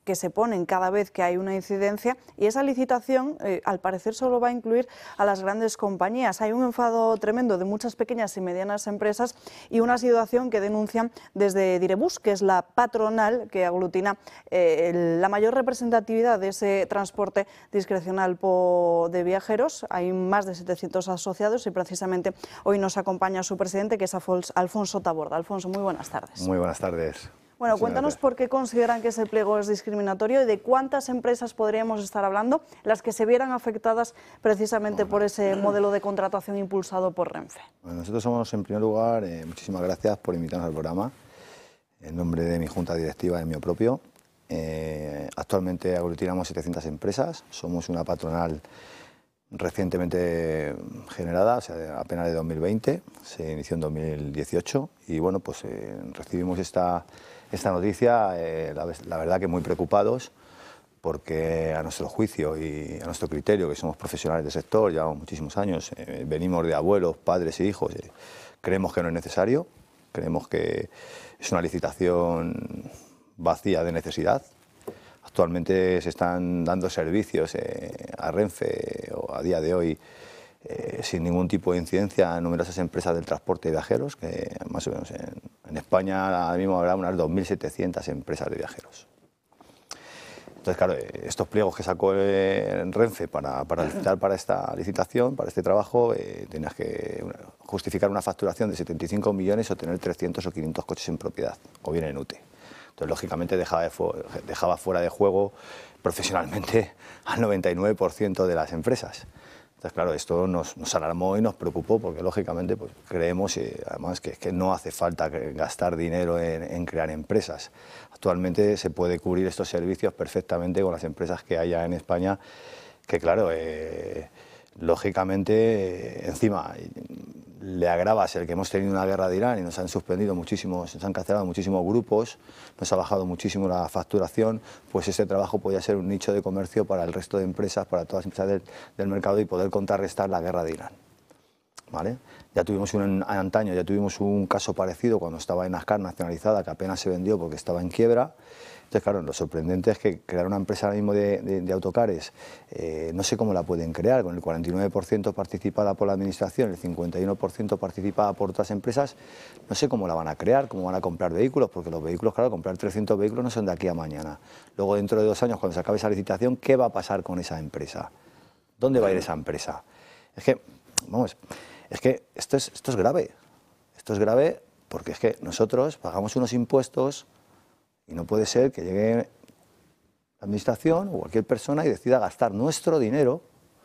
que se ponen cada vez que hay una incidencia, y esa licitación al parecer solo va a incluir a las grandes compañías. Hay un enfado tremendo de muchas pequeñas y medianas empresas y una situación que denuncian desde Direbus, que es la patronal que aglutina la mayor representatividad de ese transporte discrecional de viajeros. Hay más de 700 asociados y precisamente hoy nos acompaña su presidente, que es Alfonso Taborda. Alfonso, muy buenas tardes. Muy buenas tardes. Bueno, cuéntanos por qué consideran que ese pliego es discriminatorio y de cuántas empresas podríamos estar hablando las que se vieran afectadas precisamente por ese modelo de contratación impulsado por Renfe. Bueno, nosotros somos, en primer lugar, muchísimas gracias por invitarnos al programa, en nombre de mi junta directiva y mío propio. Actualmente aglutinamos 700 empresas, somos una patronal recientemente generada, o sea, apenas de 2020, se inició en 2018 y bueno, pues recibimos esta noticia, la verdad que muy preocupados, porque a nuestro juicio y a nuestro criterio, que somos profesionales del sector, llevamos muchísimos años, venimos de abuelos, padres e hijos, creemos que no es necesario, creemos que es una licitación vacía de necesidad. Actualmente se están dando servicios a Renfe o a día de hoy sin ningún tipo de incidencia a numerosas empresas del transporte de viajeros, que más o menos en España ahora mismo habrá unas 2.700 empresas de viajeros. Entonces, claro, estos pliegos que sacó Renfe para licitar para esta licitación, para este trabajo, tenías que justificar una facturación de 75 millones o tener 300 o 500 coches en propiedad, o bien en UTE. Entonces, lógicamente, dejaba fuera de juego profesionalmente al 99% de las empresas. Entonces, claro, esto nos alarmó y nos preocupó porque, lógicamente, pues, creemos, además, que no hace falta gastar dinero en crear empresas. Actualmente se puede cubrir estos servicios perfectamente con las empresas que haya en España, que, claro, lógicamente, encima le agravas el que hemos tenido una guerra de Irán y nos han suspendido muchísimos, nos han cancelado muchísimos grupos, nos ha bajado muchísimo la facturación, pues este trabajo podría ser un nicho de comercio para el resto de empresas, para todas las empresas del mercado y poder contrarrestar la guerra de Irán. ¿Vale? Ya tuvimos antaño un caso parecido cuando estaba en Ascar nacionalizada, que apenas se vendió porque estaba en quiebra. Entonces, claro, lo sorprendente es que crear una empresa ahora mismo de autocares, no sé cómo la pueden crear, con el 49% participada por la administración, el 51% participada por otras empresas, no sé cómo la van a crear, cómo van a comprar vehículos, porque los vehículos, claro, comprar 300 vehículos no son de aquí a mañana. Luego, dentro de 2 años, cuando se acabe esa licitación, ¿qué va a pasar con esa empresa? ¿Dónde va a ir esa empresa? Es que, vamos, es que esto es grave. Esto es grave porque es que nosotros pagamos unos impuestos y no puede ser que llegue la administración o cualquier persona y decida gastar nuestro dinero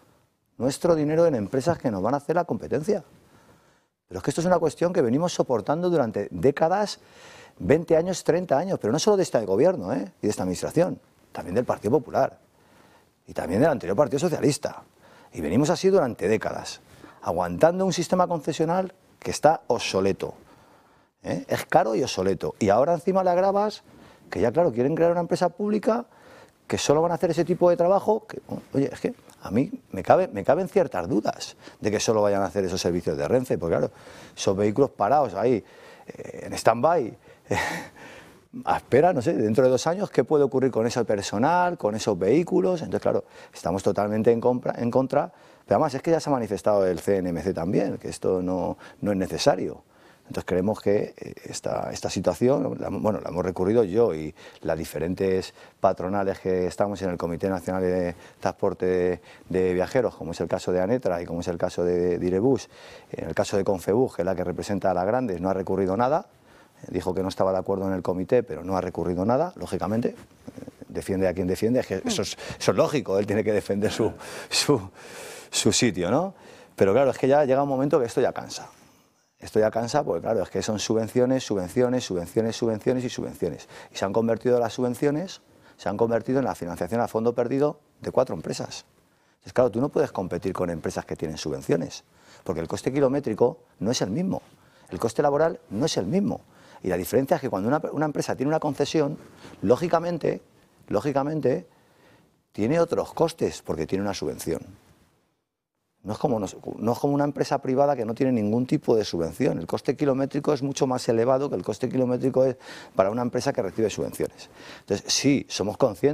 en empresas que nos van a hacer la competencia. Pero es que esto es una cuestión que venimos soportando durante décadas, 20 años, 30 años, pero no solo de este gobierno y de esta administración, también del Partido Popular y también del anterior Partido Socialista. Y venimos así durante décadas, aguantando un sistema concesional que está obsoleto. Es caro y obsoleto. Y ahora encima le agravas que ya, claro, quieren crear una empresa pública que solo van a hacer ese tipo de trabajo. Que, oye, es que a mí me caben ciertas dudas de que solo vayan a hacer esos servicios de Renfe, porque claro, esos vehículos parados ahí, en stand-by, a espera, no sé, dentro de 2 años, ¿qué puede ocurrir con ese personal, con esos vehículos? Entonces, claro, estamos totalmente en contra, pero además es que ya se ha manifestado el CNMC también, que esto no es necesario. Entonces creemos que esta situación, la hemos recurrido yo y las diferentes patronales que estamos en el Comité Nacional de Transporte de Viajeros, como es el caso de ANETRA y como es el caso de Direbus, en el caso de Confebus, que es la que representa a las grandes, no ha recurrido nada, dijo que no estaba de acuerdo en el comité, pero no ha recurrido nada, lógicamente, defiende a quien defiende, es que eso es lógico, él tiene que defender su sitio, ¿no? Pero claro, es que ya llega un momento que esto ya cansa. Esto ya cansa porque, claro, es que son subvenciones, subvenciones, subvenciones, subvenciones y subvenciones. Y se han convertido las subvenciones, se han convertido en la financiación a fondo perdido de 4 empresas. Entonces, claro, tú no puedes competir con empresas que tienen subvenciones, porque el coste kilométrico no es el mismo, el coste laboral no es el mismo. Y la diferencia es que cuando una empresa tiene una concesión, lógicamente, tiene otros costes porque tiene una subvención. No es como una empresa privada que no tiene ningún tipo de subvención. El coste kilométrico es mucho más elevado que el coste kilométrico para una empresa que recibe subvenciones. Entonces, sí, somos conscientes